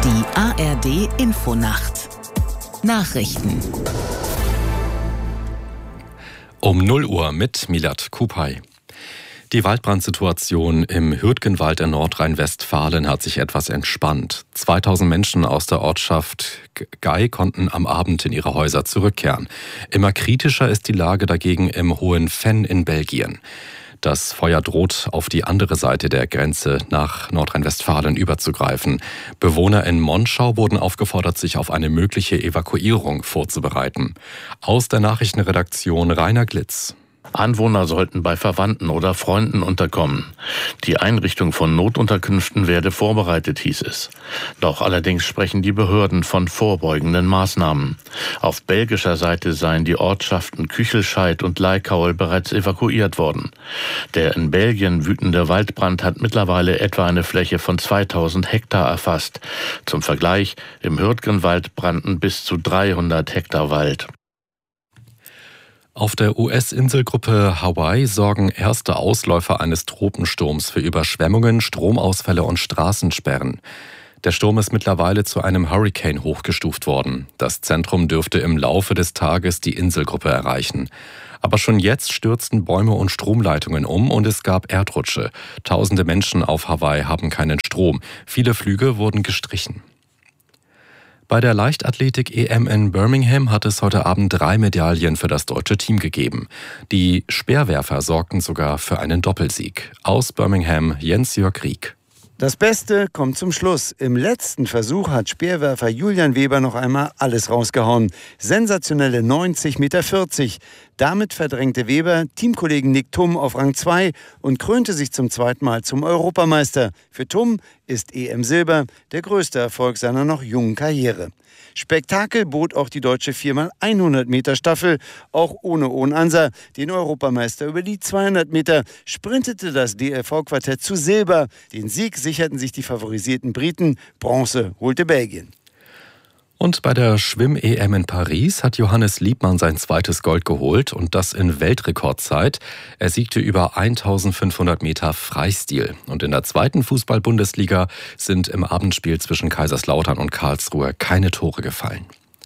Die ARD Infonacht. Nachrichten. Um 0 Uhr mit Milad Kupay. Die Waldbrandsituation im Hürtgenwald in Nordrhein-Westfalen hat sich etwas entspannt. 2000 Menschen aus der Ortschaft Gey konnten am Abend in ihre Häuser zurückkehren. Immer kritischer ist die Lage dagegen im Hohenvenn in Belgien. Das Feuer droht, auf die andere Seite der Grenze nach Nordrhein-Westfalen überzugreifen. Bewohner in Monschau wurden aufgefordert, sich auf eine mögliche Evakuierung vorzubereiten. Aus der Nachrichtenredaktion Rainer Glitz. Anwohner sollten bei Verwandten oder Freunden unterkommen. Die Einrichtung von Notunterkünften werde vorbereitet, hieß es. Doch allerdings sprechen die Behörden von vorbeugenden Maßnahmen. Auf belgischer Seite seien die Ortschaften Küchelscheid und Leikaul bereits evakuiert worden. Der in Belgien wütende Waldbrand hat mittlerweile etwa eine Fläche von 2000 Hektar erfasst. Zum Vergleich, im Hürtgenwald brannten bis zu 300 Hektar Wald. Auf der US-Inselgruppe Hawaii sorgen erste Ausläufer eines Tropensturms für Überschwemmungen, Stromausfälle und Straßensperren. Der Sturm ist mittlerweile zu einem Hurrikan hochgestuft worden. Das Zentrum dürfte im Laufe des Tages die Inselgruppe erreichen. Aber schon jetzt stürzten Bäume und Stromleitungen um und es gab Erdrutsche. Tausende Menschen auf Hawaii haben keinen Strom. Viele Flüge wurden gestrichen. Bei der Leichtathletik-EM in Birmingham hat es heute Abend 3 Medaillen für das deutsche Team gegeben. Die Speerwerfer sorgten sogar für einen Doppelsieg. Aus Birmingham Jens-Jörg Rieck. Das Beste kommt zum Schluss. Im letzten Versuch hat Speerwerfer Julian Weber noch einmal alles rausgehauen. Sensationelle 90,40 Meter. Damit verdrängte Weber Teamkollegen Nick Thum auf Rang 2 und krönte sich zum zweiten Mal zum Europameister. Für Thum ist EM-Silber der größte Erfolg seiner noch jungen Karriere. Spektakel bot auch die deutsche 4x100 Meter Staffel. Auch ohne Owen Anser, den Europameister über die 200 Meter, sprintete das DLV-Quartett zu Silber. Den Sieg sicherten sich die favorisierten Briten. Bronze holte Belgien. Und bei der Schwimm-EM in Paris hat Johannes Liebmann sein zweites Gold geholt und das in Weltrekordzeit. Er siegte über 1500 Meter Freistil. Und in der zweiten Fußball-Bundesliga sind im Abendspiel zwischen Kaiserslautern und Karlsruhe keine Tore gefallen.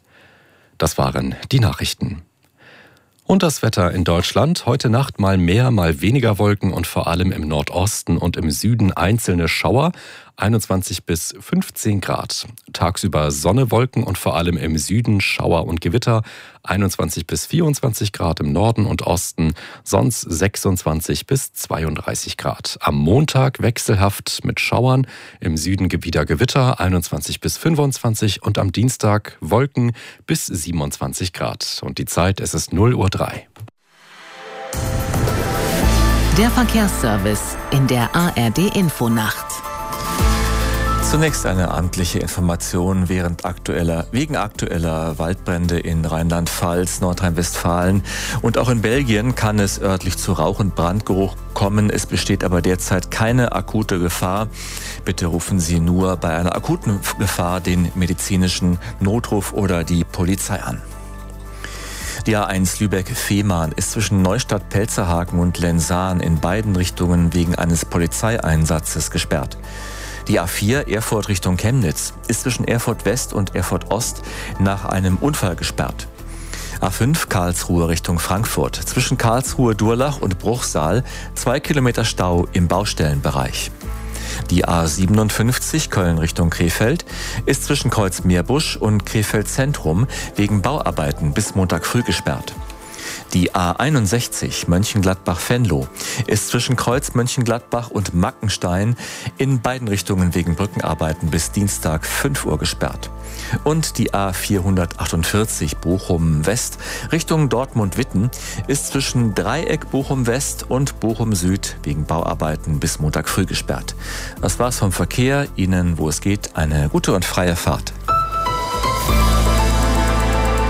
Das waren die Nachrichten. Und das Wetter in Deutschland. Heute Nacht mal mehr, mal weniger Wolken und vor allem im Nordosten und im Süden einzelne Schauer. 21 bis 15 Grad. Tagsüber Sonne, Wolken und vor allem im Süden Schauer und Gewitter. 21 bis 24 Grad im Norden und Osten. Sonst 26 bis 32 Grad. Am Montag wechselhaft mit Schauern. Im Süden wieder Gewitter. 21 bis 25 und am Dienstag Wolken bis 27 Grad. Und die Zeit, es ist 0:03 Uhr. Der Verkehrsservice in der ARD Infonacht. Zunächst eine amtliche Information wegen aktueller Waldbrände in Rheinland-Pfalz, Nordrhein-Westfalen und auch in Belgien kann es örtlich zu Rauch- und Brandgeruch kommen. Es besteht aber derzeit keine akute Gefahr. Bitte rufen Sie nur bei einer akuten Gefahr den medizinischen Notruf oder die Polizei an. Die A1 Lübeck-Fehmarn ist zwischen Neustadt-Pelzerhaken und Lensahn in beiden Richtungen wegen eines Polizeieinsatzes gesperrt. Die A4 Erfurt Richtung Chemnitz ist zwischen Erfurt West und Erfurt Ost nach einem Unfall gesperrt. A5 Karlsruhe Richtung Frankfurt zwischen Karlsruhe-Durlach und Bruchsal 2 Kilometer Stau im Baustellenbereich. Die A57 Köln Richtung Krefeld ist zwischen Kreuz-Meerbusch und Krefeld Zentrum wegen Bauarbeiten bis Montag früh gesperrt. Die A61 Mönchengladbach-Venlo ist zwischen Kreuz Mönchengladbach und Mackenstein in beiden Richtungen wegen Brückenarbeiten bis Dienstag 5 Uhr gesperrt. Und die A448 Bochum-West Richtung Dortmund-Witten ist zwischen Dreieck Bochum-West und Bochum-Süd wegen Bauarbeiten bis Montag früh gesperrt. Das war's vom Verkehr. Ihnen, wo es geht, eine gute und freie Fahrt.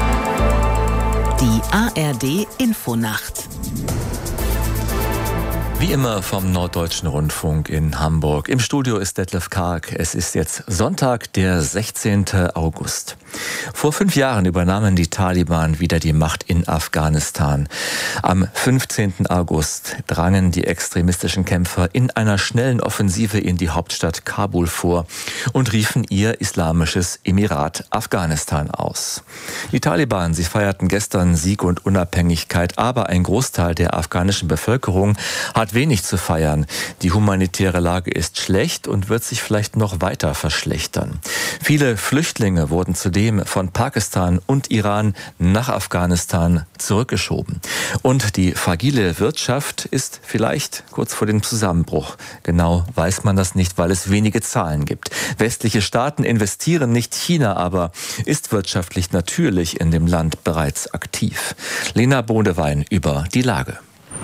Die ARD Infonacht. Wie immer vom Norddeutschen Rundfunk in Hamburg. Im Studio ist Detlef Karg. Es ist jetzt Sonntag, der 16. August. Vor 5 Jahren übernahmen die Taliban wieder die Macht in Afghanistan. Am 15. August drangen die extremistischen Kämpfer in einer schnellen Offensive in die Hauptstadt Kabul vor und riefen ihr islamisches Emirat Afghanistan aus. Die Taliban, sie feierten gestern Sieg und Unabhängigkeit, aber ein Großteil der afghanischen Bevölkerung hat wenig zu feiern. Die humanitäre Lage ist schlecht und wird sich vielleicht noch weiter verschlechtern. Viele Flüchtlinge wurden zudem von Pakistan und Iran nach Afghanistan zurückgeschoben. Und die fragile Wirtschaft ist vielleicht kurz vor dem Zusammenbruch. Genau weiß man das nicht, weil es wenige Zahlen gibt. Westliche Staaten investieren nicht, China aber ist wirtschaftlich natürlich in dem Land bereits aktiv. Lena Bodewein über die Lage.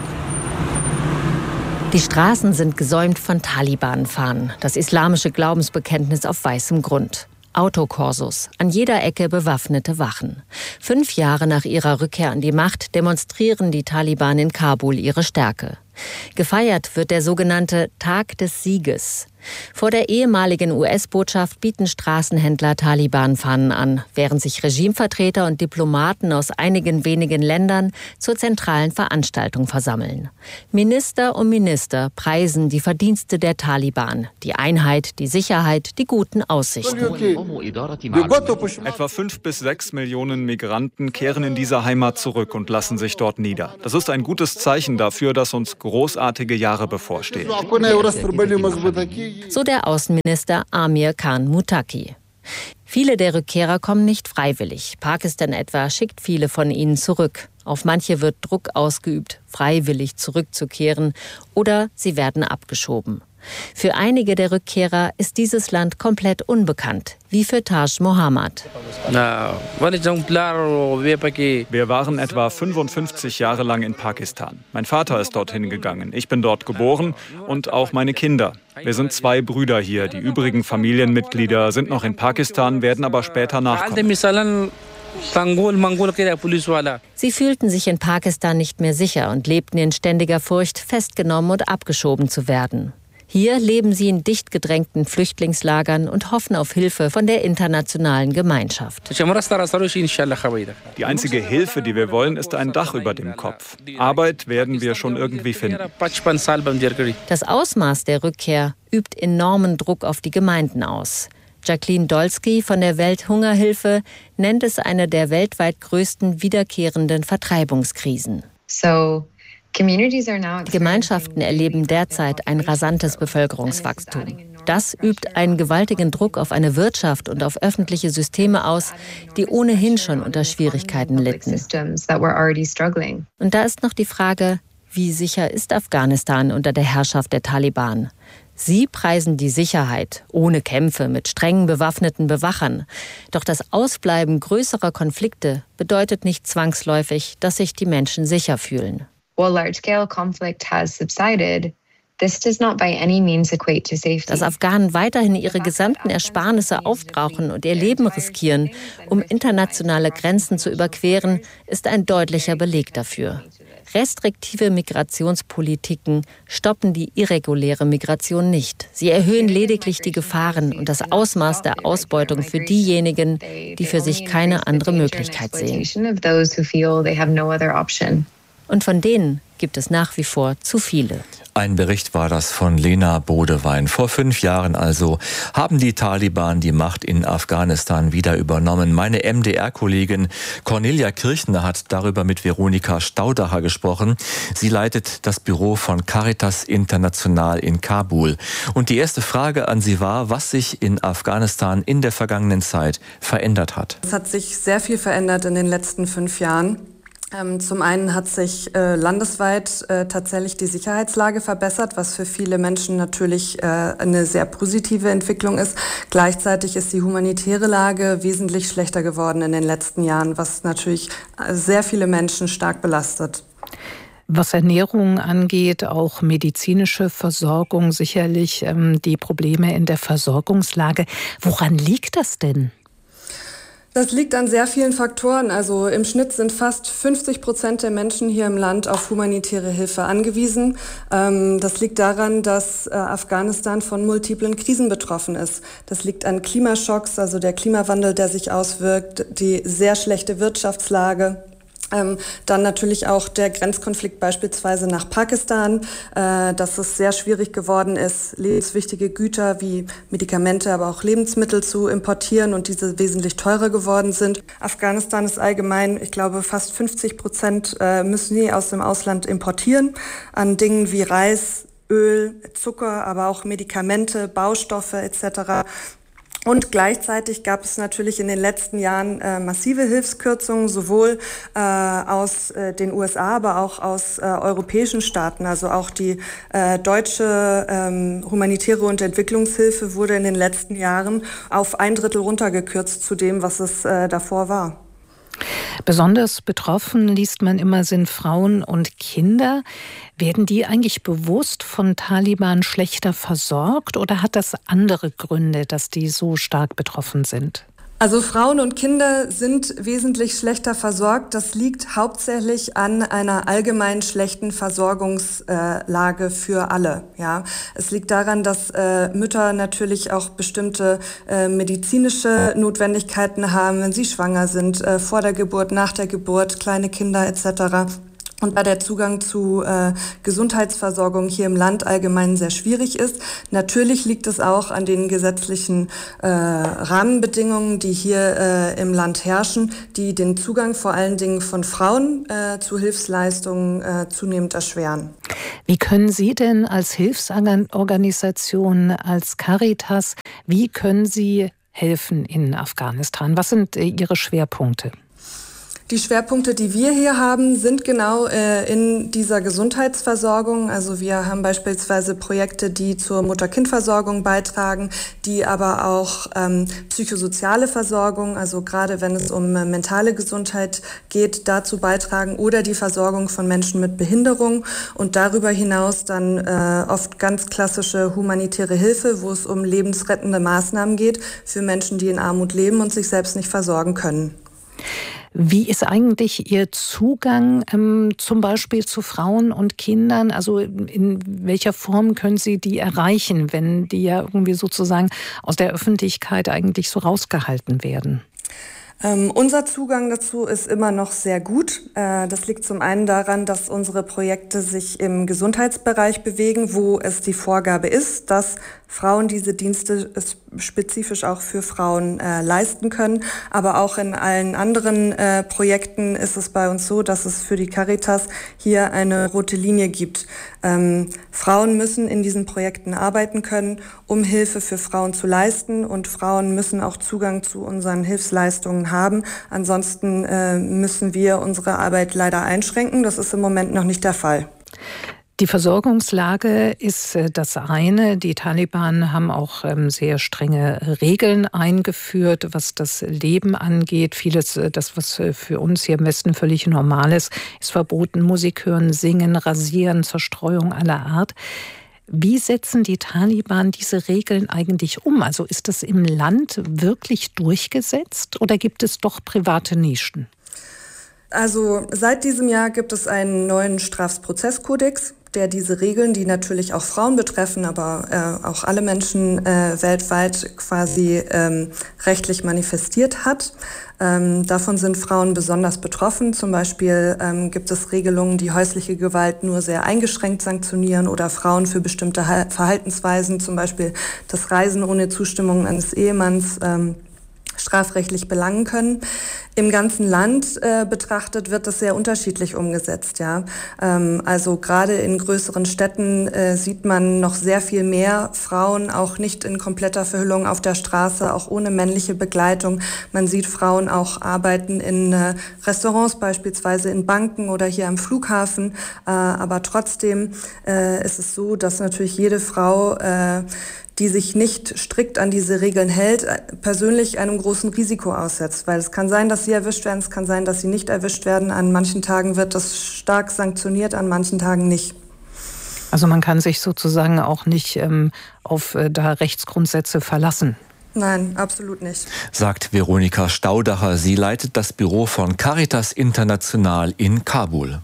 Die Straßen sind gesäumt von Taliban-Fahnen, das islamische Glaubensbekenntnis auf weißem Grund. Autokorsos, an jeder Ecke bewaffnete Wachen. 5 Jahre nach ihrer Rückkehr an die Macht demonstrieren die Taliban in Kabul ihre Stärke. Gefeiert wird der sogenannte Tag des Sieges. Vor der ehemaligen US-Botschaft bieten Straßenhändler Taliban-Fahnen an, während sich Regimevertreter und Diplomaten aus einigen wenigen Ländern zur zentralen Veranstaltung versammeln. Minister um Minister preisen die Verdienste der Taliban, die Einheit, die Sicherheit, die guten Aussichten. Etwa 5 bis 6 Millionen Migranten kehren in diese Heimat zurück und lassen sich dort nieder. Das ist ein gutes Zeichen dafür, dass uns großartige Jahre bevorstehen. So der Außenminister Amir Khan Muttaqi. Viele der Rückkehrer kommen nicht freiwillig. Pakistan etwa schickt viele von ihnen zurück. Auf manche wird Druck ausgeübt, freiwillig zurückzukehren, oder sie werden abgeschoben. Für einige der Rückkehrer ist dieses Land komplett unbekannt, wie für Taj Mohammad. Wir waren etwa 55 Jahre lang in Pakistan. Mein Vater ist dorthin gegangen. Ich bin dort geboren und auch meine Kinder. Wir sind 2 Brüder hier. Die übrigen Familienmitglieder sind noch in Pakistan, werden aber später nachkommen. Sie fühlten sich in Pakistan nicht mehr sicher und lebten in ständiger Furcht, festgenommen und abgeschoben zu werden. Hier leben sie in dicht gedrängten Flüchtlingslagern und hoffen auf Hilfe von der internationalen Gemeinschaft. Die einzige Hilfe, die wir wollen, ist ein Dach über dem Kopf. Arbeit werden wir schon irgendwie finden. Das Ausmaß der Rückkehr übt enormen Druck auf die Gemeinden aus. Jacqueline Dolsky von der Welthungerhilfe nennt es eine der weltweit größten wiederkehrenden Vertreibungskrisen. Die Gemeinschaften erleben derzeit ein rasantes Bevölkerungswachstum. Das übt einen gewaltigen Druck auf eine Wirtschaft und auf öffentliche Systeme aus, die ohnehin schon unter Schwierigkeiten litten. Und da ist noch die Frage, wie sicher ist Afghanistan unter der Herrschaft der Taliban? Sie preisen die Sicherheit, ohne Kämpfe, mit streng bewaffneten Bewachern. Doch das Ausbleiben größerer Konflikte bedeutet nicht zwangsläufig, dass sich die Menschen sicher fühlen. Dass Afghanen weiterhin ihre gesamten Ersparnisse aufbrauchen und ihr Leben riskieren, um internationale Grenzen zu überqueren, ist ein deutlicher Beleg dafür. Restriktive Migrationspolitiken stoppen die irreguläre Migration nicht. Sie erhöhen lediglich die Gefahren und das Ausmaß der Ausbeutung für diejenigen, die für sich keine andere Möglichkeit sehen. Und von denen gibt es nach wie vor zu viele. Ein Bericht war das von Lena Bodewein. Vor 5 Jahren also haben die Taliban die Macht in Afghanistan wieder übernommen. Meine MDR-Kollegin Cornelia Kirchner hat darüber mit Veronika Staudacher gesprochen. Sie leitet das Büro von Caritas International in Kabul. Und die erste Frage an sie war, was sich in Afghanistan in der vergangenen Zeit verändert hat. Es hat sich sehr viel verändert in den letzten 5 Jahren. Zum einen hat sich landesweit tatsächlich die Sicherheitslage verbessert, was für viele Menschen natürlich eine sehr positive Entwicklung ist. Gleichzeitig ist die humanitäre Lage wesentlich schlechter geworden in den letzten Jahren, was natürlich sehr viele Menschen stark belastet. Was Ernährung angeht, auch medizinische Versorgung, sicherlich die Probleme in der Versorgungslage. Woran liegt das denn? Das liegt an sehr vielen Faktoren. Also im Schnitt sind fast 50% der Menschen hier im Land auf humanitäre Hilfe angewiesen. Das liegt daran, dass Afghanistan von multiplen Krisen betroffen ist. Das liegt an Klimaschocks, also der Klimawandel, der sich auswirkt, die sehr schlechte Wirtschaftslage. Dann natürlich auch der Grenzkonflikt beispielsweise nach Pakistan, dass es sehr schwierig geworden ist, lebenswichtige Güter wie Medikamente, aber auch Lebensmittel zu importieren und diese wesentlich teurer geworden sind. Afghanistan ist allgemein, ich glaube, fast 50% müssen die aus dem Ausland importieren an Dingen wie Reis, Öl, Zucker, aber auch Medikamente, Baustoffe etc. Und gleichzeitig gab es natürlich in den letzten Jahren massive Hilfskürzungen, sowohl aus den USA, aber auch aus europäischen Staaten. Also auch die deutsche humanitäre und Entwicklungshilfe wurde in den letzten Jahren auf 1/3 runtergekürzt zu dem, was es davor war. Besonders betroffen, liest man immer, sind Frauen und Kinder. Werden die eigentlich bewusst von Taliban schlechter versorgt oder hat das andere Gründe, dass die so stark betroffen sind? Also Frauen und Kinder sind wesentlich schlechter versorgt. Das liegt hauptsächlich an einer allgemein schlechten Versorgungslage für alle. Ja, es liegt daran, dass Mütter natürlich auch bestimmte medizinische Notwendigkeiten haben, wenn sie schwanger sind, vor der Geburt, nach der Geburt, kleine Kinder etc. Und bei der Zugang zu Gesundheitsversorgung hier im Land allgemein sehr schwierig ist. Natürlich liegt es auch an den gesetzlichen Rahmenbedingungen, die hier im Land herrschen, die den Zugang vor allen Dingen von Frauen zu Hilfsleistungen zunehmend erschweren. Wie können Sie denn als Hilfsorganisation, als Caritas, wie können Sie helfen in Afghanistan? Was sind Ihre Schwerpunkte? Die Schwerpunkte, die wir hier haben, sind genau in dieser Gesundheitsversorgung. Also wir haben beispielsweise Projekte, die zur Mutter-Kind-Versorgung beitragen, die aber auch psychosoziale Versorgung, also gerade wenn es um mentale Gesundheit geht, dazu beitragen oder die Versorgung von Menschen mit Behinderung und darüber hinaus dann oft ganz klassische humanitäre Hilfe, wo es um lebensrettende Maßnahmen geht für Menschen, die in Armut leben und sich selbst nicht versorgen können. Wie ist eigentlich Ihr Zugang zum Beispiel zu Frauen und Kindern? Also in welcher Form können Sie die erreichen, wenn die ja irgendwie sozusagen aus der Öffentlichkeit eigentlich so rausgehalten werden? Unser Zugang dazu ist immer noch sehr gut. Das liegt zum einen daran, dass unsere Projekte sich im Gesundheitsbereich bewegen, wo es die Vorgabe ist, dass Frauen diese Dienste spezifisch auch für Frauen leisten können. Aber auch in allen anderen Projekten ist es bei uns so, dass es für die Caritas hier eine rote Linie gibt. Frauen müssen in diesen Projekten arbeiten können, um Hilfe für Frauen zu leisten. Und Frauen müssen auch Zugang zu unseren Hilfsleistungen haben. Ansonsten müssen wir unsere Arbeit leider einschränken. Das ist im Moment noch nicht der Fall. Die Versorgungslage ist das eine. Die Taliban haben auch sehr strenge Regeln eingeführt, was das Leben angeht. Vieles, das was für uns hier im Westen völlig normal ist verboten. Musik hören, singen, rasieren, Zerstreuung aller Art. Wie setzen die Taliban diese Regeln eigentlich um? Also ist das im Land wirklich durchgesetzt oder gibt es doch private Nischen? Also seit diesem Jahr gibt es einen neuen Strafprozesskodex, der diese Regeln, die natürlich auch Frauen betreffen, aber auch alle Menschen weltweit quasi rechtlich manifestiert hat. Davon sind Frauen besonders betroffen. Zum Beispiel gibt es Regelungen, die häusliche Gewalt nur sehr eingeschränkt sanktionieren oder Frauen für bestimmte Verhaltensweisen, zum Beispiel das Reisen ohne Zustimmung eines Ehemanns, strafrechtlich belangen können. Im ganzen Land betrachtet wird das sehr unterschiedlich umgesetzt. Ja, also gerade in größeren Städten sieht man noch sehr viel mehr Frauen, auch nicht in kompletter Verhüllung auf der Straße, auch ohne männliche Begleitung. Man sieht Frauen auch arbeiten in Restaurants, beispielsweise in Banken oder hier am Flughafen. Aber trotzdem ist es so, dass natürlich jede Frau die sich nicht strikt an diese Regeln hält, persönlich einem großen Risiko aussetzt. Weil es kann sein, dass sie erwischt werden, es kann sein, dass sie nicht erwischt werden. An manchen Tagen wird das stark sanktioniert, an manchen Tagen nicht. Also man kann sich sozusagen auch nicht auf da Rechtsgrundsätze verlassen. Nein, absolut nicht. Sagt Veronika Staudacher. Sie leitet das Büro von Caritas International in Kabul.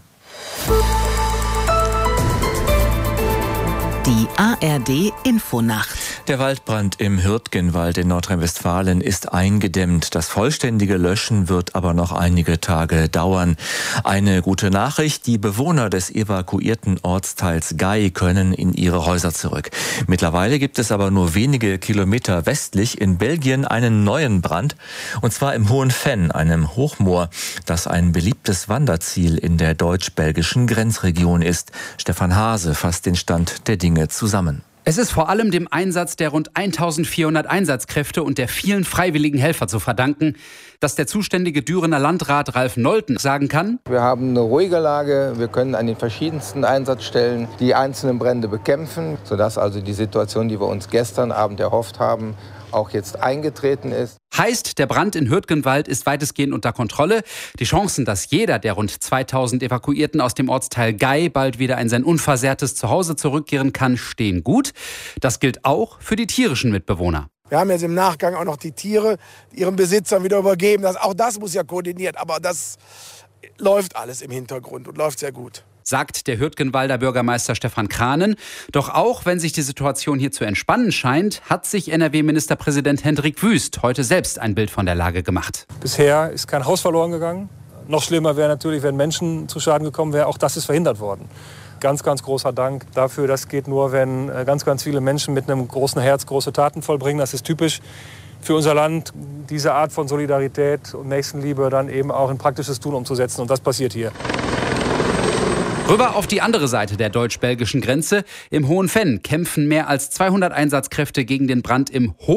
Die ARD-Infonacht. Der Waldbrand im Hürtgenwald in Nordrhein-Westfalen ist eingedämmt. Das vollständige Löschen wird aber noch einige Tage dauern. Eine gute Nachricht: Die Bewohner des evakuierten Ortsteils Gay können in ihre Häuser zurück. Mittlerweile gibt es aber nur wenige Kilometer westlich in Belgien einen neuen Brand. Und zwar im Hohen Venn, einem Hochmoor, das ein beliebtes Wanderziel in der deutsch-belgischen Grenzregion ist. Stefan Hase fasst den Stand der Dinge zusammen. Es ist vor allem dem Einsatz der rund 1400 Einsatzkräfte und der vielen freiwilligen Helfer zu verdanken, dass der zuständige Dürener Landrat Ralf Nolten sagen kann: Wir haben eine ruhige Lage, wir können an den verschiedensten Einsatzstellen die einzelnen Brände bekämpfen, sodass also die Situation, die wir uns gestern Abend erhofft haben, auch jetzt eingetreten ist. Heißt, der Brand in Hürtgenwald ist weitestgehend unter Kontrolle. Die Chancen, dass jeder der rund 2000 Evakuierten aus dem Ortsteil Gay bald wieder in sein unversehrtes Zuhause zurückkehren kann, stehen gut. Das gilt auch für die tierischen Mitbewohner. Wir haben jetzt im Nachgang auch noch die Tiere ihren Besitzern wieder übergeben. Auch das muss ja koordiniert, aber das läuft alles im Hintergrund und läuft sehr gut. Sagt der Hürtgenwalder Bürgermeister Stefan Kranen. Doch auch wenn sich die Situation hier zu entspannen scheint, hat sich NRW-Ministerpräsident Hendrik Wüst heute selbst ein Bild von der Lage gemacht. Bisher ist kein Haus verloren gegangen. Noch schlimmer wäre natürlich, wenn Menschen zu Schaden gekommen wären. Auch das ist verhindert worden. Ganz, ganz großer Dank dafür. Das geht nur, wenn ganz, ganz viele Menschen mit einem großen Herz große Taten vollbringen. Das ist typisch für unser Land, diese Art von Solidarität und Nächstenliebe dann eben auch in praktisches Tun umzusetzen. Und das passiert hier. Rüber auf die andere Seite der deutsch-belgischen Grenze. Im Hohen Venn kämpfen mehr als 200 Einsatzkräfte gegen den Brand im